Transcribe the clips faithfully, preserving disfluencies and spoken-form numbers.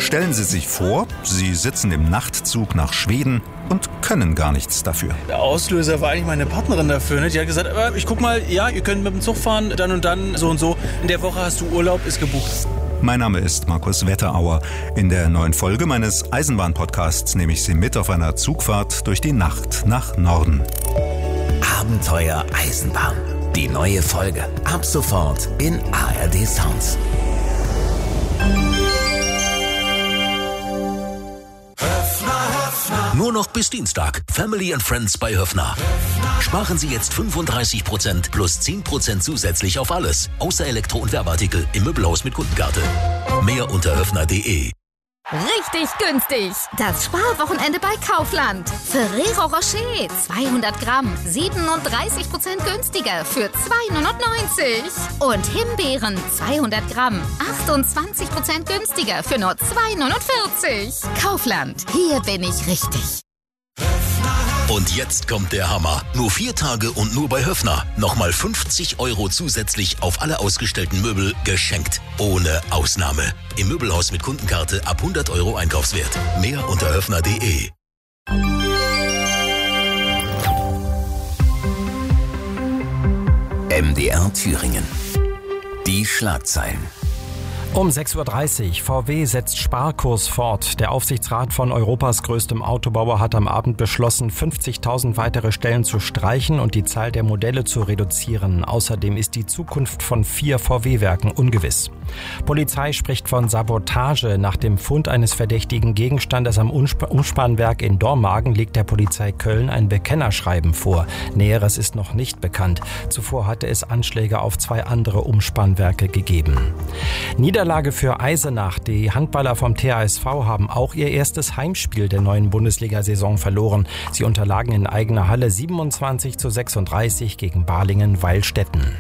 Stellen Sie sich vor, Sie sitzen im Nachtzug nach Schweden und können gar nichts dafür. Der Auslöser war eigentlich meine Partnerin dafür. Ne? Die hat gesagt, ich guck mal, ja, ihr könnt mit dem Zug fahren, dann und dann, so und so. In der Woche hast du Urlaub, ist gebucht. Mein Name ist Markus Wetterauer. In der neuen Folge meines Eisenbahn-Podcasts nehme ich Sie mit auf einer Zugfahrt durch die Nacht nach Norden. Abenteuer Eisenbahn. Die neue Folge. Ab sofort in A R D Sounds. Nur noch bis Dienstag. Family and Friends bei Höffner. Sparen Sie jetzt fünfunddreißig Prozent plus zehn Prozent zusätzlich auf alles. Außer Elektro- und Werbeartikel im Möbelhaus mit Kundenkarte. Mehr unter höffner punkt de. Richtig günstig. Das Sparwochenende bei Kaufland. Ferrero Rocher zweihundert Gramm, siebenunddreißig Prozent günstiger für zwei neunundneunzig. Und Himbeeren zweihundert Gramm, achtundzwanzig Prozent günstiger für nur zwei neunundvierzig. Kaufland, hier bin ich richtig. Und jetzt kommt der Hammer. Nur vier Tage und nur bei Höffner. Nochmal fünfzig Euro zusätzlich auf alle ausgestellten Möbel geschenkt. Ohne Ausnahme. Im Möbelhaus mit Kundenkarte ab hundert Euro Einkaufswert. Mehr unter höffner punkt de. M D R Thüringen. Die Schlagzeilen. Um sechs Uhr dreißig. V W setzt Sparkurs fort. Der Aufsichtsrat von Europas größtem Autobauer hat am Abend beschlossen, fünfzigtausend weitere Stellen zu streichen und die Zahl der Modelle zu reduzieren. Außerdem ist die Zukunft von vier V W-Werken ungewiss. Polizei spricht von Sabotage. Nach dem Fund eines verdächtigen Gegenstandes am Umspannwerk in Dormagen legt der Polizei Köln ein Bekennerschreiben vor. Näheres ist noch nicht bekannt. Zuvor hatte es Anschläge auf zwei andere Umspannwerke gegeben. Niederlage für Eisenach. Die Handballer vom T H S V haben auch ihr erstes Heimspiel der neuen Bundesliga-Saison verloren. Sie unterlagen in eigener Halle siebenundzwanzig zu sechsunddreißig gegen Balingen-Weilstätten.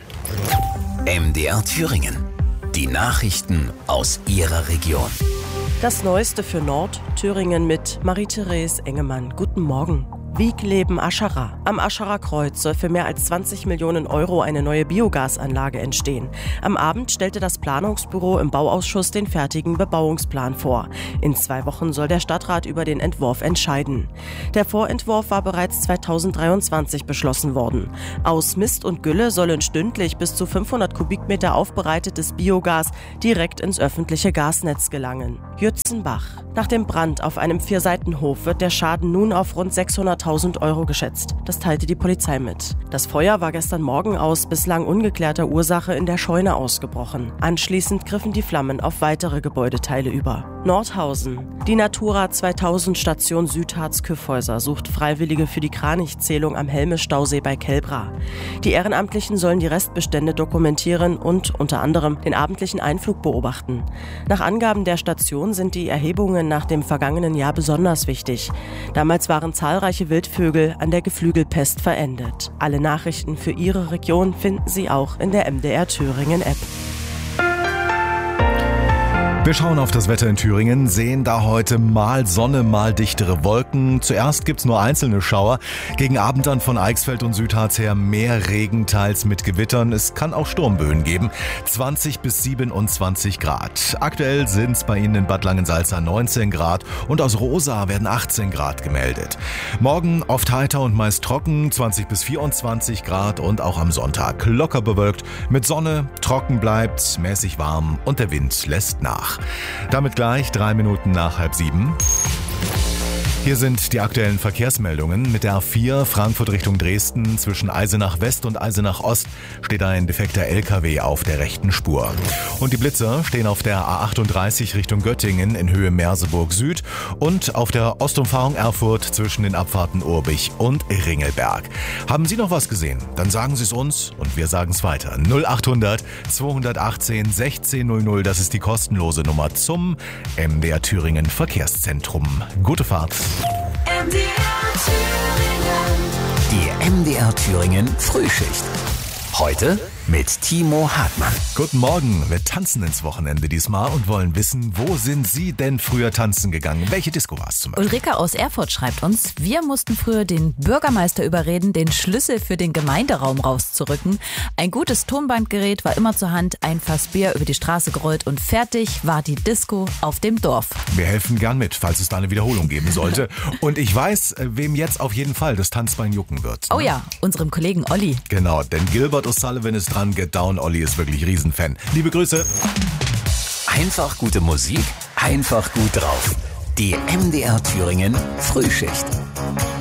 M D R Thüringen. Die Nachrichten aus Ihrer Region. Das Neueste für Nord-Thüringen mit Marie-Therese Engemann. Guten Morgen. Wiegleben Aschara. Am Ascherer Kreuz soll für mehr als zwanzig Millionen Euro eine neue Biogasanlage entstehen. Am Abend stellte das Planungsbüro im Bauausschuss den fertigen Bebauungsplan vor. In zwei Wochen soll der Stadtrat über den Entwurf entscheiden. Der Vorentwurf war bereits zweitausenddreiundzwanzig beschlossen worden. Aus Mist und Gülle sollen stündlich bis zu fünfhundert Kubikmeter aufbereitetes Biogas direkt ins öffentliche Gasnetz gelangen. Jützenbach. Nach dem Brand auf einem Vierseitenhof wird der Schaden nun auf rund sechshunderttausend Euro geschätzt. Das teilte die Polizei mit. Das Feuer war gestern Morgen aus bislang ungeklärter Ursache in der Scheune ausgebrochen. Anschließend griffen die Flammen auf weitere Gebäudeteile über. Nordhausen. Die Natura zweitausend Station Südharz-Kyffhäuser sucht Freiwillige für die Kranichzählung am Helme-Stausee bei Kelbra. Die Ehrenamtlichen sollen die Restbestände dokumentieren und unter anderem den abendlichen Einflug beobachten. Nach Angaben der Station sind die Erhebungen nach dem vergangenen Jahr besonders wichtig. Damals waren zahlreiche Wildvögel an der Geflügelpest verendet. Alle Nachrichten für Ihre Region finden Sie auch in der M D R Thüringen App. Wir schauen auf das Wetter in Thüringen, sehen da heute mal Sonne, mal dichtere Wolken. Zuerst gibt's nur einzelne Schauer. Gegen Abend dann von Eichsfeld und Südharz her mehr Regen, teils mit Gewittern. Es kann auch Sturmböen geben. zwanzig bis siebenundzwanzig Grad. Aktuell sind's bei Ihnen in Bad Langensalza neunzehn Grad und aus Rosa werden achtzehn Grad gemeldet. Morgen oft heiter und meist trocken, zwanzig bis vierundzwanzig Grad und auch am Sonntag locker bewölkt. Mit Sonne, trocken bleibt, mäßig warm und der Wind lässt nach. Damit gleich drei Minuten nach halb sieben. Hier sind die aktuellen Verkehrsmeldungen. Mit der A vier Frankfurt Richtung Dresden zwischen Eisenach West und Eisenach Ost steht ein defekter L K W auf der rechten Spur. Und die Blitzer stehen auf der A achtunddreißig Richtung Göttingen in Höhe Merseburg Süd und auf der Ostumfahrung Erfurt zwischen den Abfahrten Urbich und Ringelberg. Haben Sie noch was gesehen? Dann sagen Sie es uns und wir sagen es weiter. null achthundert zweihundertachtzehn sechzehn null null, das ist die kostenlose Nummer zum M D R Thüringen Verkehrszentrum. Gute Fahrt. M D R Thüringen. Die M D R Thüringen Frühschicht. Heute mit Timo Hartmann. Guten Morgen, wir tanzen ins Wochenende diesmal und wollen wissen, wo sind Sie denn früher tanzen gegangen? Welche Disco war es zum Beispiel? Ulrike aus Erfurt schreibt uns, wir mussten früher den Bürgermeister überreden, den Schlüssel für den Gemeinderaum rauszurücken. Ein gutes Tonbandgerät war immer zur Hand, ein Fass Bier über die Straße gerollt und fertig war die Disco auf dem Dorf. Wir helfen gern mit, falls es da eine Wiederholung geben sollte. Und ich weiß, wem jetzt auf jeden Fall das Tanzbein jucken wird. Oh ja, unserem Kollegen Olli. Genau, denn Gilbert O'Sullivan ist dran. Get Down, Olli ist wirklich Riesenfan. Liebe Grüße. Einfach gute Musik, einfach gut drauf. Die M D R Thüringen Frühschicht.